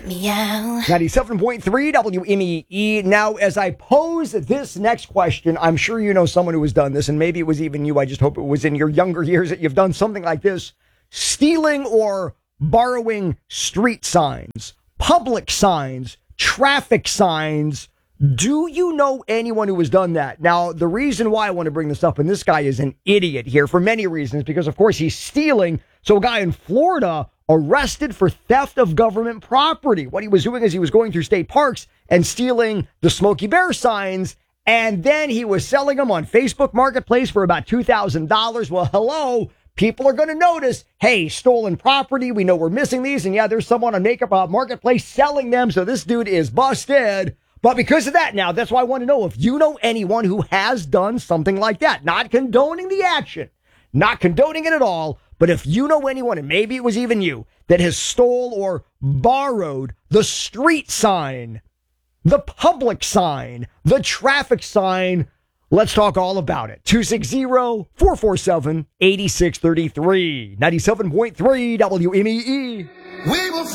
Meow. 97.3 WMEE. Now, as I pose this next question, I'm sure you know someone who has done this, and maybe it was even you. I just hope it was in your younger years that you've done something like this. Stealing or borrowing street signs, public signs, traffic signs. Do you know anyone who has done that? Now, the reason why I want to bring this up, and this guy is an idiot here for many reasons, because, of course, he's stealing. So a guy in Florida arrested for theft of government property. What he was doing is he was going through state parks and stealing the Smokey Bear signs, and then he was selling them on Facebook Marketplace for about $2,000. Well, hello. People are going to notice, hey, stolen property. We know we're missing these. And yeah, there's someone on Makeup Marketplace selling them. So this dude is busted. But because of that now, that's why I want to know if you know anyone who has done something like that. Not condoning the action, not condoning it at all. But if you know anyone, and maybe it was even you, that has stole or borrowed the street sign, the public sign, the traffic sign, let's talk all about it. 260-447-8633. 97.3 WMEE. We will